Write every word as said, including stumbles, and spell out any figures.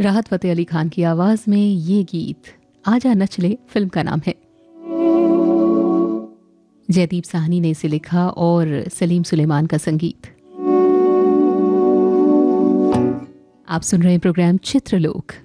राहत फतेह अली खान की आवाज में ये गीत आजा नचले फिल्म का नाम है। जयदीप साहनी ने इसे लिखा और सलीम सुलेमान का संगीत। आप सुन रहे हैं प्रोग्राम चित्रलोक